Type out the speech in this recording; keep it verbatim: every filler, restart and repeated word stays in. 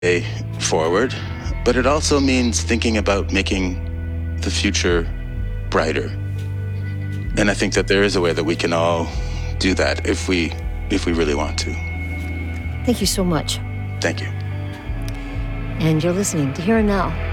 way forward, but it also means thinking about making the future brighter. And I think that there is a way that we can all do that if we if we really want to. Thank you so much. Thank you. And you're listening to Here and Now